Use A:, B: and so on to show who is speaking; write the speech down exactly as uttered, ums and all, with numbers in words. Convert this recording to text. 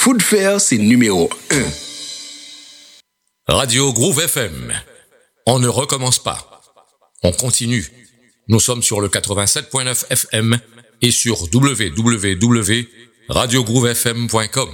A: Food Fair, c'est numéro un.
B: Radio Groove F M. On ne recommence pas. On continue. Nous sommes sur le quatre-vingt-sept point neuf F M et sur w w w point radio groove f m point com.